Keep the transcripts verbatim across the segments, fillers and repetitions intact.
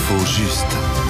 L'info juste.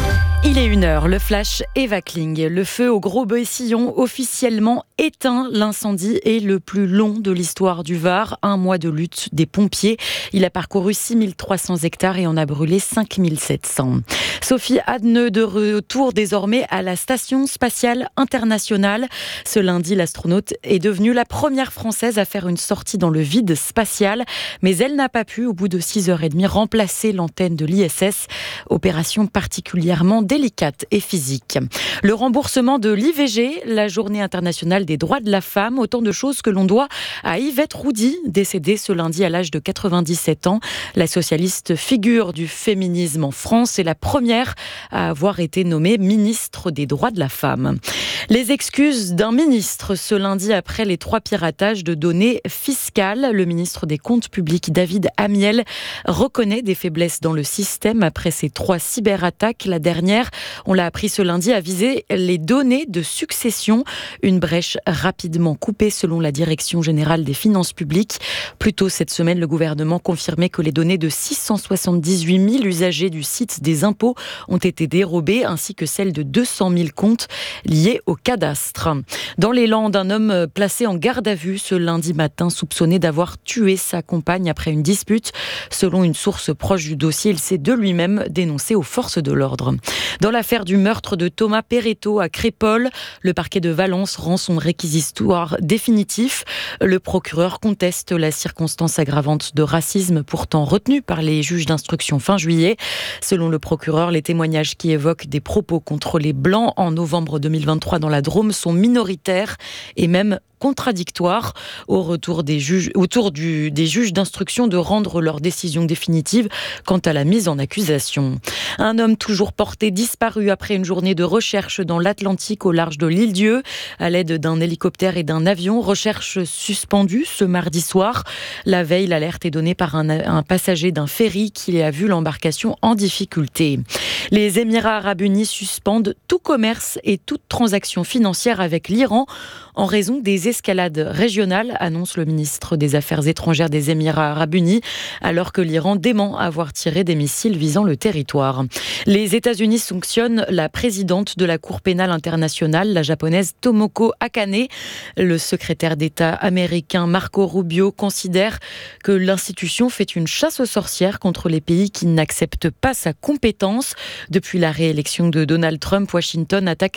Il est une heure, le flash Eva Kling. Le feu au Gros-Bœillissillon officiellement éteint. L'incendie est le plus long de l'histoire du Var. Un mois de lutte des pompiers. Il a parcouru six mille trois cents hectares et en a brûlé cinq mille sept cents. Sophie Adneux de retour désormais à la Station spatiale internationale. Ce lundi, l'astronaute est devenue la première Française à faire une sortie dans le vide spatial. Mais elle n'a pas pu, au bout de six heures trente, remplacer l'antenne de l'I S S. Opération particulièrement délicate et physique. Le remboursement de l'I V G, la journée internationale des droits de la femme, autant de choses que l'on doit à Yvette Roudy, décédée ce lundi à l'âge de quatre-vingt-dix-sept ans. La socialiste figure du féminisme en France est la première à avoir été nommée ministre des droits de la femme. Les excuses d'un ministre ce lundi après les trois piratages de données fiscales. Le ministre des Comptes publics, David Amiel, reconnaît des faiblesses dans le système après ces trois cyberattaques. La dernière, on l'a appris ce lundi, a visé les données de succession. Une brèche rapidement coupée selon la Direction générale des finances publiques. Plus tôt cette semaine, le gouvernement confirmait que les données de six cent soixante-dix-huit mille usagers du site des impôts ont été dérobées, ainsi que celles de deux cent mille comptes liés au cadastre. Dans les Landes, un homme placé en garde à vue ce lundi matin, soupçonné d'avoir tué sa compagne après une dispute. Selon une source proche du dossier, il s'est de lui-même dénoncé aux forces de l'ordre. Dans l'affaire du meurtre de Thomas Perretto à Crépol, le parquet de Valence rend son réquisitoire définitif. Le procureur conteste la circonstance aggravante de racisme pourtant retenue par les juges d'instruction fin juillet. Selon le procureur, les témoignages qui évoquent des propos contre les Blancs en novembre deux mille vingt-trois dans la Drôme sont minoritaires et même contradictoires. Au retour des juges, autour du, des juges d'instruction de rendre leur décision définitive quant à la mise en accusation. Un homme toujours porté disparu après une journée de recherche dans l'Atlantique au large de l'île Dieu à l'aide d'un hélicoptère et d'un avion. Recherche suspendue ce mardi soir. La veille, l'alerte est donnée par un, un passager d'un ferry qui a vu l'embarcation en difficulté. Les Émirats arabes unis suspendent tout commerce et toute transaction financière avec l'Iran en raison des escalades régionales, annonce le ministre des Affaires étrangères des Émirats arabes unis, alors que l'Iran dément avoir tiré des missiles visant le territoire. Les États-Unis sanctionnent la présidente de la Cour pénale internationale, la japonaise Tomoko Akane. Le secrétaire d'État américain Marco Rubio considère que l'institution fait une chasse aux sorcières contre les pays qui n'acceptent pas sa compétence. Depuis la réélection de Donald Trump, Washington attaque